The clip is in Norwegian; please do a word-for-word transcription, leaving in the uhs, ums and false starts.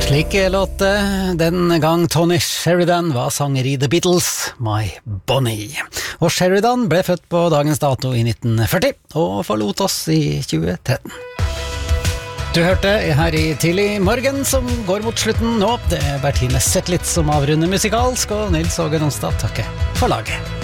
Slik låt den gang Tony Sheridan var sanger i The Beatles, My Bonnie. Og Sheridan ble født på dagens dato i nitten førti, og forlot oss i tjue tretten. Du hørte her i Tidlig morgen som går mot slutten nå. Det er Bertine Zetlitz som avrunder musikalsk, og Nils Åge Nonstad takker for laget.